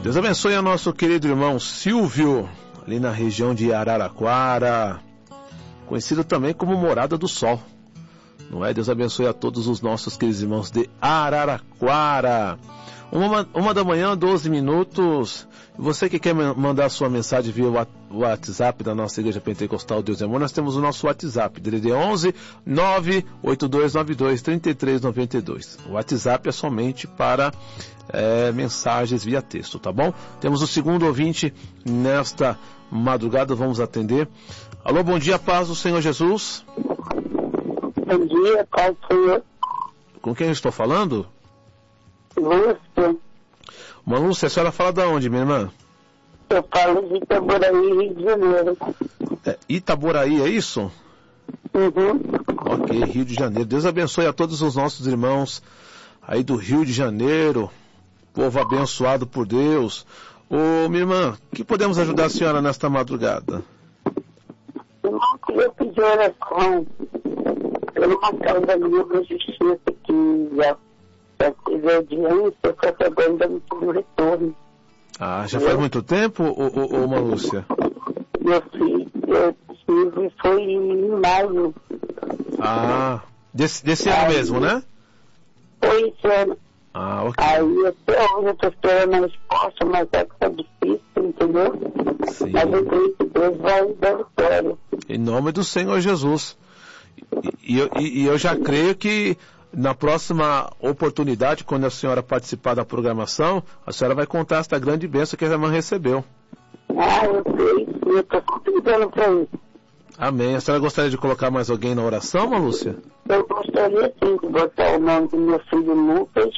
Deus abençoe a nosso querido irmão Silvio, ali na região de Araraquara, conhecido também como Morada do Sol. Não é? Deus abençoe a todos os nossos queridos irmãos de Araraquara. 1h, 12 minutos. Você que quer mandar sua mensagem via o WhatsApp da nossa Igreja Pentecostal Deus e Amor, nós temos o nosso WhatsApp, DDD 11 98292 3392. O WhatsApp é somente para mensagens via texto, tá bom? Temos o segundo ouvinte nesta madrugada, vamos atender. Alô, bom dia, paz do Senhor Jesus. Bom dia, paz do Senhor. Com quem eu estou falando? Lúcia. Uma Lúcia, a senhora fala de onde, minha irmã? Eu falo de Itaboraí, Rio de Janeiro. Itaboraí, é isso? Uhum. Ok, Rio de Janeiro. Deus abençoe a todos os nossos irmãos aí do Rio de Janeiro, povo abençoado por Deus. Ô, minha irmã, que podemos ajudar a senhora nesta madrugada? Eu queria pedir oração pelo papel da Liga Justiça que já teve audiência, só que agora ainda não tive retorno. Ah, já faz muito tempo, ô Malúcia? Meu filho foi em maio. Ah, desse ano mesmo, né? Foi esse ano. Ah, ok. Aí até hoje eu estou esperando a resposta, mas é que tá difícil, entendeu? Sim. Mas eu creio que Deus vai dar vitória. Em nome do Senhor Jesus. E eu já creio que na próxima oportunidade, quando a senhora participar da programação, a senhora vai contar esta grande bênção que a irmã recebeu. Ah, eu sei, eu estou convidando para isso. Amém. A senhora gostaria de colocar mais alguém na oração, Malúcia? Eu gostaria sim de botar o nome do meu filho Lucas,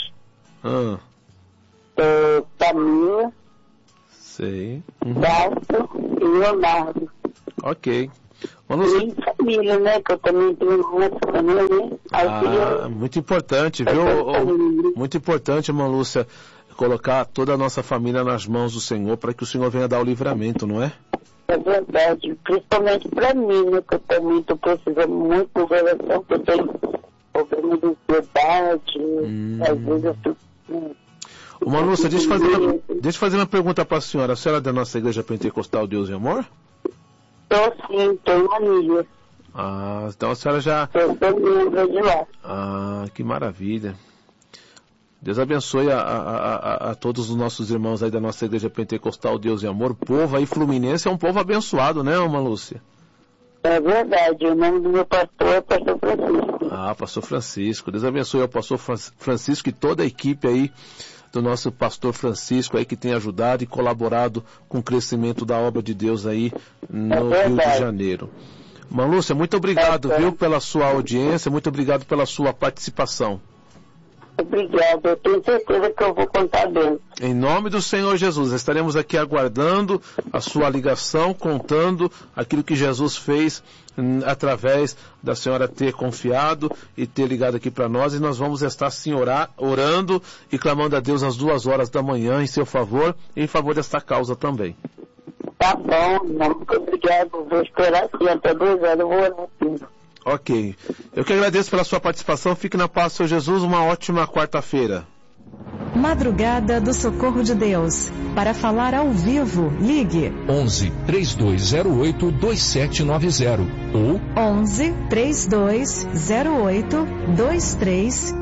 Camila, sei. Dalton e Leonardo. Ok. Malúcia... E família, né? Que eu também tenho uma família, né? Muito importante, viu? Muito importante, Malúcia, colocar toda a nossa família nas mãos do Senhor para que o Senhor venha dar o livramento, não é? É verdade, principalmente para mim, né? Que eu também estou precisando muito de relação, porque eu tenho problema de ansiedade, às vezes eu fico... Malúcia, deixa eu fazer uma pergunta para a senhora. A senhora é da nossa Igreja Pentecostal Deus e Amor? Estou sim, tenho uma amiga. Ah, então a senhora já... Eu sou membro de lá. Ah, que maravilha. Deus abençoe a todos os nossos irmãos aí da nossa Igreja Pentecostal Deus e Amor. O povo aí fluminense é um povo abençoado, né, Malúcia? É verdade, o nome do meu pastor é Pastor Francisco. Ah, Pastor Francisco. Deus abençoe ao Pastor Francisco e toda a equipe aí do nosso Pastor Francisco aí que tem ajudado e colaborado com o crescimento da obra de Deus aí no Rio de Janeiro. Malúcia, muito obrigado, viu, pela sua audiência, muito obrigado pela sua participação. Obrigado, eu tenho certeza que eu vou contar bem. Em nome do Senhor Jesus, estaremos aqui aguardando a sua ligação, contando aquilo que Jesus fez através da senhora ter confiado e ter ligado aqui para nós, e nós vamos estar sim orando e clamando a Deus às 2h da manhã em seu favor e em favor desta causa também. Tá bom, muito obrigado, vou esperar aqui até 2h, eu vou orar sim. Ok. Eu que agradeço pela sua participação. Fique na paz do Senhor Jesus. Uma ótima quarta-feira. Madrugada do Socorro de Deus. Para falar ao vivo, ligue 11 3208 2790 ou 11 3208 23